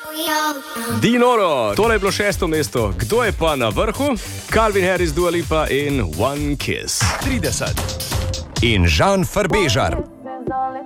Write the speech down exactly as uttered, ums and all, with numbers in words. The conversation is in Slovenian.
Dinoro, tole je bilo šesto mesto. Kdo je pa na vrhu? Calvin Harris, Dua Lipa in One Kiss. trideset. In Žan Farbežar.